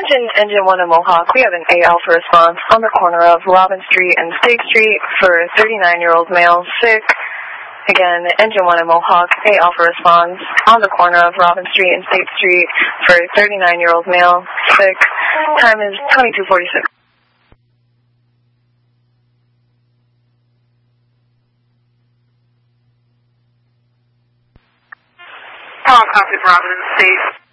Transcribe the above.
Engine 1 in Mohawk. We have an 8 Alpha response on the corner of Robin Street and State Street for 39-year-old male, sick. Again, Engine 1 in Mohawk, 8 Alpha response on the corner of Robin Street and State Street for 39-year-old male, sick. Time is 22:46. Hello, Cockpit Robin in State.